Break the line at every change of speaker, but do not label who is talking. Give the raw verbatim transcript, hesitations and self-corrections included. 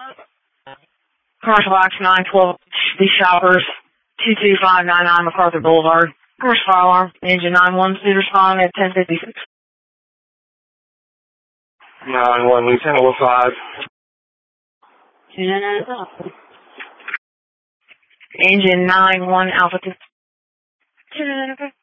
Commercial Box nine twelve, the shoppers, two two five nine nine MacArthur Boulevard. Commercial fire alarm, engine nine one, please respond at ten fifty-six.
nine one, Lieutenant Wolf five.
Engine nine one, Alpha two.